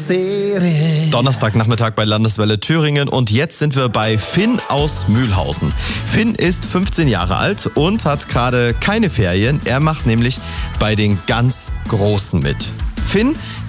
mestiere. Donnerstagnachmittag bei Landeswelle Thüringen und jetzt sind wir bei Finn aus Mühlhausen. Finn ist 15 Jahre alt und hat gerade keine Ferien. Er macht nämlich bei den ganz Großen mit. Finn